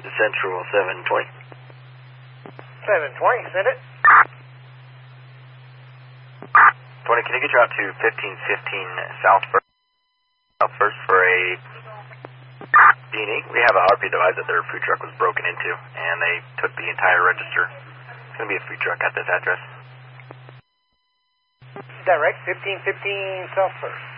Central 720. 720, send it. 20, can you get you out to 1515 South First for a D&E? We have a RP device that their food truck was broken into, and they took the entire register. It's going to be a food truck at this address. Direct, 1515 South First.